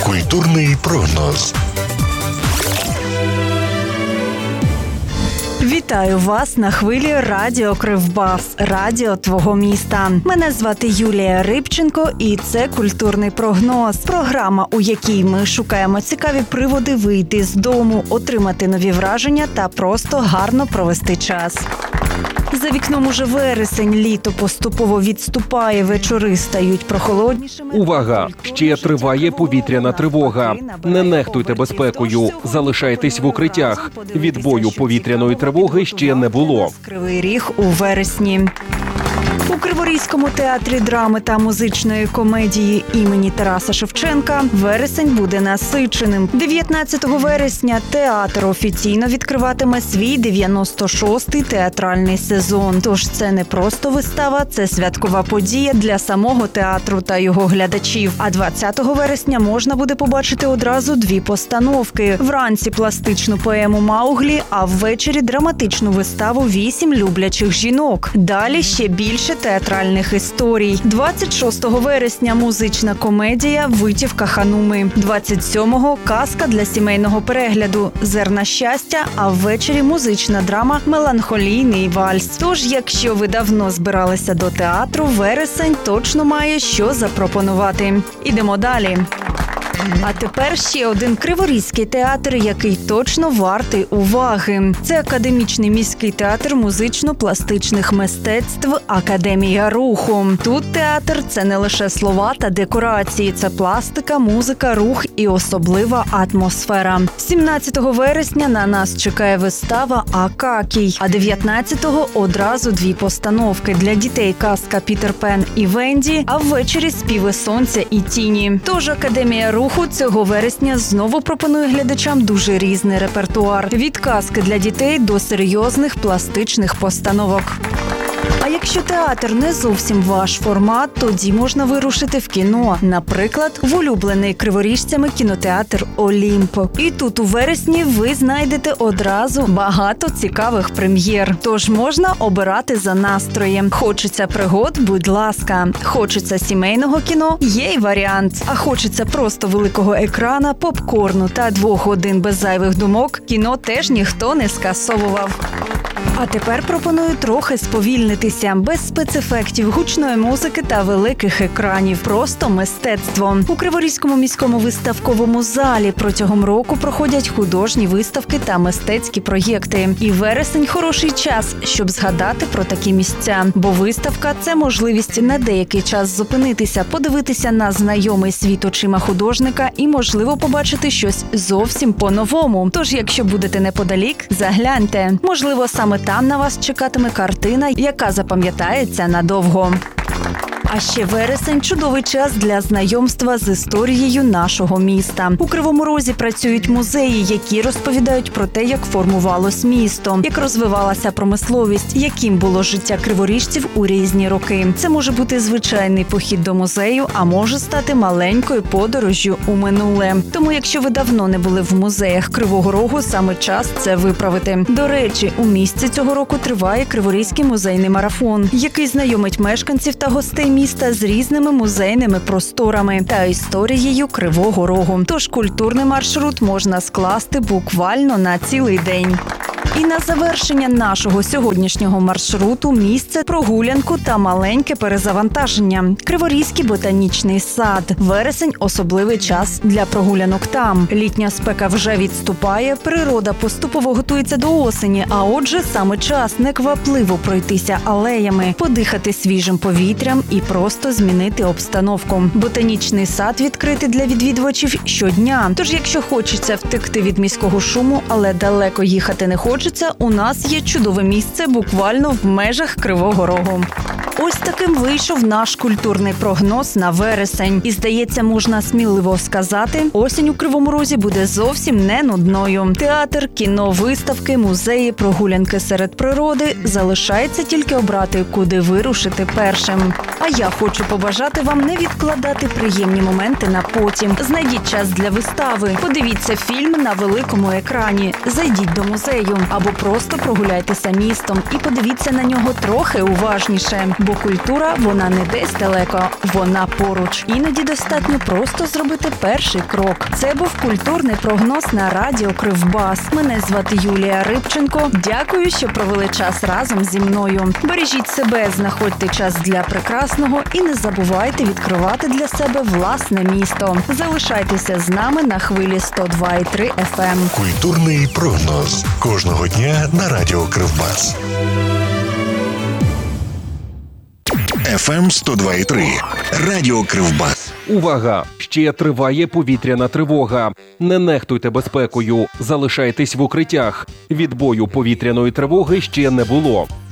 Культурний прогноз. Вітаю вас на хвилі Радіо Кривбас, радіо твого міста. Мене звати Юлія Рибченко і це «Культурний прогноз». Програма, у якій ми шукаємо цікаві приводи вийти з дому, отримати нові враження та просто гарно провести час. За вікном уже вересень, літо поступово відступає, вечори стають прохолоднішими. Увага! Ще триває повітряна тривога. Не нехтуйте безпекою, залишайтесь в укриттях. Відбою повітряної тривоги ще не було. Кривий Ріг у вересні. У Криворізькому театрі драми та музичної комедії імені Тараса Шевченка вересень буде насиченим. 19 вересня театр офіційно відкриватиме свій 96-й театральний сезон. Тож це не просто вистава, це святкова подія для самого театру та його глядачів. А 20 вересня можна буде побачити одразу дві постановки. Вранці пластичну поему «Мауглі», а ввечері драматичну виставу «8 люблячих жінок». Далі ще більше театральних історій. 26 вересня музична комедія «Витівка Хануми». 27-го казка для сімейного перегляду «Зерна щастя», а ввечері музична драма «Меланхолійний вальс». Тож, якщо ви давно збиралися до театру, вересень точно має що запропонувати. Ідемо далі. А тепер ще один криворізький театр, який точно вартий уваги. Це Академічний міський театр музично-пластичних мистецтв «Академія руху». Тут театр – це не лише слова та декорації, це пластика, музика, рух і особлива атмосфера. 17 вересня на нас чекає вистава «Акакій», а 19-го одразу дві постановки. Для дітей казка «Пітер Пен і Венді», а ввечері «Співи сонця і тіні». Тож Академія руху цього вересня знову пропонує глядачам дуже різний репертуар. Від казки для дітей до серйозних пластичних постановок. А якщо театр не зовсім ваш формат, тоді можна вирушити в кіно. Наприклад, в улюблений криворіжцями кінотеатр «Олімп». І тут у вересні ви знайдете одразу багато цікавих прем'єр. Тож можна обирати за настроєм. Хочеться пригод – будь ласка. Хочеться сімейного кіно – є й варіант. А хочеться просто великого екрана, попкорну та 2 годин без зайвих думок – кіно теж ніхто не скасовував. А тепер пропоную трохи сповільнитися, без спецефектів, гучної музики та великих екранів. Просто мистецтво. У Криворізькому міському виставковому залі протягом року проходять художні виставки та мистецькі проєкти. І вересень – хороший час, щоб згадати про такі місця. Бо виставка – це можливість на деякий час зупинитися, подивитися на знайомий світ очима художника і, можливо, побачити щось зовсім по-новому. Тож, якщо будете неподалік, загляньте. Можливо, саме там на вас чекатиме картина, яка запам'ятається надовго. А ще вересень – чудовий час для знайомства з історією нашого міста. У Кривому Розі працюють музеї, які розповідають про те, як формувалось місто, як розвивалася промисловість, яким було життя криворіжців у різні роки. Це може бути звичайний похід до музею, а може стати маленькою подорожжю у минуле. Тому, якщо ви давно не були в музеях Кривого Рогу, саме час це виправити. До речі, у місті цього року триває Криворізький музейний марафон, який знайомить мешканців та гостей міста з різними музейними просторами та історією Кривого Рогу. Тож культурний маршрут можна скласти буквально на цілий день. І на завершення нашого сьогоднішнього маршруту місце прогулянку та маленьке перезавантаження. Криворізький ботанічний сад. Вересень – особливий час для прогулянок там. Літня спека вже відступає, природа поступово готується до осені, а отже саме час неквапливо пройтися алеями, подихати свіжим повітрям і просто змінити обстановку. Ботанічний сад відкритий для відвідувачів щодня. Тож якщо хочеться втекти від міського шуму, але далеко їхати не хочеться, у нас є чудове місце буквально в межах Кривого Рогу. Ось таким вийшов наш культурний прогноз на вересень. І, здається, можна сміливо сказати, осінь у Кривому Розі буде зовсім не нудною. Театр, кіно, виставки, музеї, прогулянки серед природи. Залишається тільки обрати, куди вирушити першим. А я хочу побажати вам не відкладати приємні моменти на потім. Знайдіть час для вистави, подивіться фільм на великому екрані, зайдіть до музею або просто прогуляйтеся містом і подивіться на нього трохи уважніше. Бо культура, вона не десь далеко, вона поруч. Іноді достатньо просто зробити перший крок. Це був культурний прогноз на радіо Кривбас. Мене звати Юлія Рибченко. Дякую, що провели час разом зі мною. Бережіть себе, знаходьте час для прекрасного і не забувайте відкривати для себе власне місто. Залишайтеся з нами на хвилі 102,3 FM. Культурний прогноз. Кожного дня на радіо Кривбас. FM 102,3. Радіо Кривбас. Увага! Ще триває повітряна тривога. Не нехтуйте безпекою. Залишайтесь в укриттях. Відбою повітряної тривоги ще не було.